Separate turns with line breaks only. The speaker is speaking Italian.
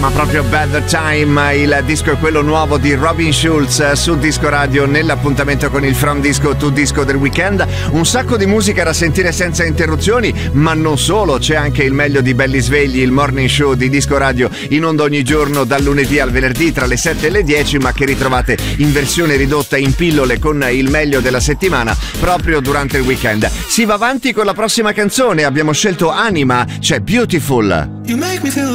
Ma proprio Bad Time, il disco è quello nuovo di Robin Schulz su Disco Radio nell'appuntamento con il From Disco to Disco del weekend. Un sacco di musica da sentire senza interruzioni, ma non solo, c'è anche il meglio di Belli Svegli, il morning show di Disco Radio in onda ogni giorno dal lunedì al venerdì tra le 7 e le 10, ma che ritrovate in versione ridotta in pillole con il meglio della settimana proprio durante il weekend. Si va avanti con la prossima canzone, abbiamo scelto Anima, c'è Beautiful.
You make me feel